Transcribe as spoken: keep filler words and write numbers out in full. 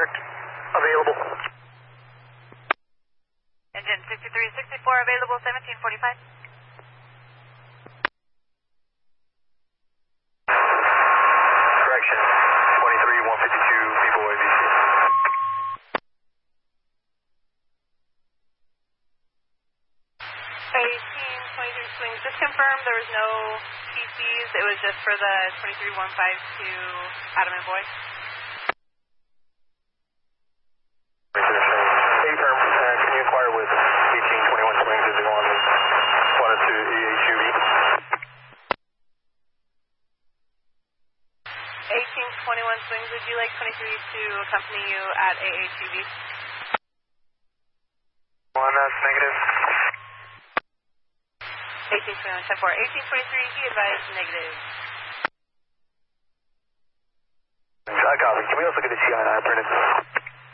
District, available. Engine sixty-three sixty-four available, seventeen forty-five. Correction, twenty-three one fifty-two, Vivo A B C. eighteen twenty-three swings, just confirm there was no T Cs, it was just for the twenty-three one fifty-two Adam and Boy. A-firm, uh, can you inquire with eighteen twenty-one swings as you want wanted to E H U V? eighteen twenty-one swings, would you like twenty-three to accompany you at A H U V? One, that's negative. eighteen twenty-one ten four. eighteen twenty-three, he advised negative. I copy. Can we also get the C I nine printed?